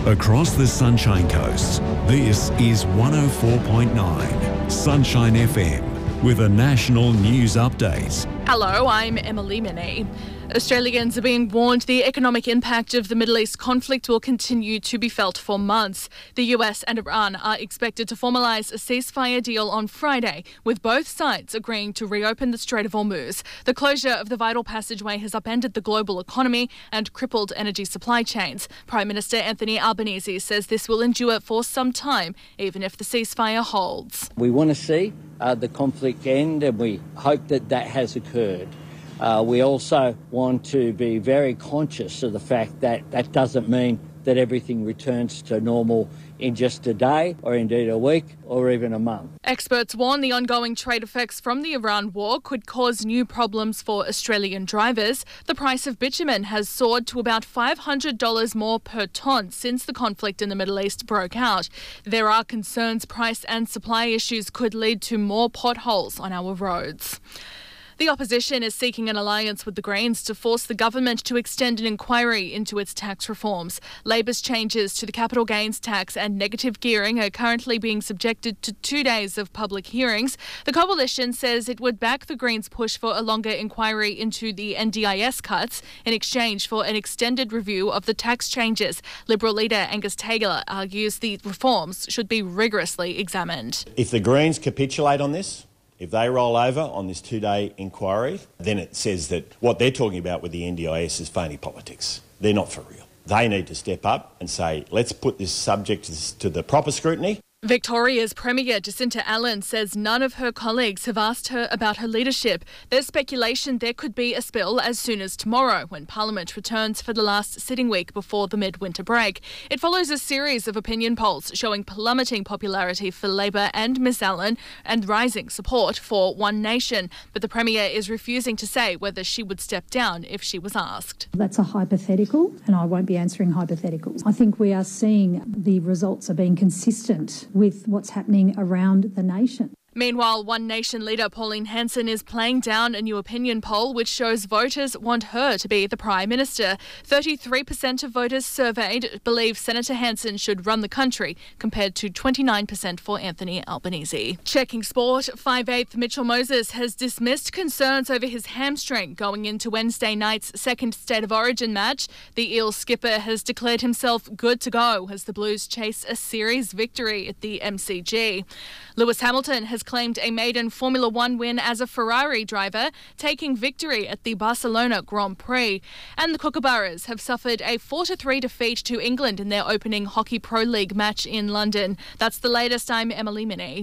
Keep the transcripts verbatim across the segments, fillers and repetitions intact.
Across the Sunshine Coast, this is one oh four point nine Sunshine F M with a national news update. Hello, I'm Emily Minnie. Australians are being warned the economic impact of the Middle East conflict will continue to be felt for months. The U S and Iran are expected to formalise a ceasefire deal on Friday, with both sides agreeing to reopen the Strait of Hormuz. The closure of the vital passageway has upended the global economy and crippled energy supply chains. Prime Minister Anthony Albanese says this will endure for some time, even if the ceasefire holds. We want to see uh, the conflict end, and we hope that that has occurred. Uh, we also want to be very conscious of the fact that that doesn't mean that everything returns to normal in just a day or indeed a week or even a month. Experts warn the ongoing trade effects from the Iran war could cause new problems for Australian drivers. The price of bitumen has soared to about five hundred dollars more per tonne since the conflict in the Middle East broke out. There are concerns price and supply issues could lead to more potholes on our roads. The opposition is seeking an alliance with the Greens to force the government to extend an inquiry into its tax reforms. Labor's changes to the capital gains tax and negative gearing are currently being subjected to two days of public hearings. The coalition says it would back the Greens' push for a longer inquiry into the N D I S cuts in exchange for an extended review of the tax changes. Liberal leader Angus Taylor argues the reforms should be rigorously examined. If the Greens capitulate on this, if they roll over on this two-day inquiry, then it says that what they're talking about with the N D I S is phony politics. They're not for real. They need to step up and say, let's put this subject to the proper scrutiny. Victoria's Premier Jacinta Allen says none of her colleagues have asked her about her leadership. There's speculation there could be a spill as soon as tomorrow, when Parliament returns for the last sitting week before the midwinter break. It follows a series of opinion polls showing plummeting popularity for Labor and Miss Allen and rising support for One Nation. But the Premier is refusing to say whether she would step down if she was asked. That's a hypothetical, and I won't be answering hypotheticals. I think we are seeing the results are being consistent with what's happening around the nation. Meanwhile, One Nation leader Pauline Hanson is playing down a new opinion poll which shows voters want her to be the Prime Minister. thirty-three percent of voters surveyed believe Senator Hanson should run the country, compared to twenty-nine percent for Anthony Albanese. Checking sport, five eighth Mitchell Moses has dismissed concerns over his hamstring going into Wednesday night's second State of Origin match. The Eels skipper has declared himself good to go as the Blues chase a series victory at the M C G. Lewis Hamilton has claimed a maiden Formula One win as a Ferrari driver, taking victory at the Barcelona Grand Prix. And the Kookaburras have suffered a four to three defeat to England in their opening Hockey Pro League match in London. That's the latest. I'm Emily Minnie.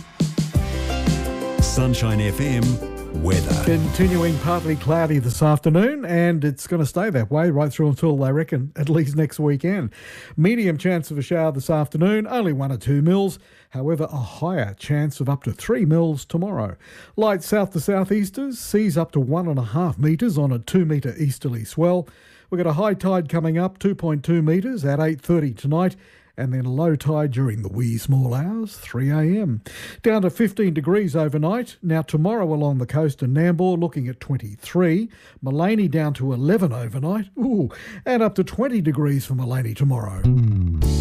Sunshine F M weather. Continuing partly cloudy this afternoon, and it's going to stay that way right through until, they reckon, at least next weekend. Medium chance of a shower this afternoon, only one or two mils. However, a higher chance of up to three mils tomorrow. Light south to southeasters, seas up to one and a half metres on a two metre easterly swell. We've got a high tide coming up, two point two metres at eight thirty tonight. And then low tide during the wee small hours, three a m. Down to fifteen degrees overnight. Now tomorrow along the coast and Nambour looking at twenty-three. Mullaney down to eleven overnight. Ooh, and up to twenty degrees for Mullaney tomorrow.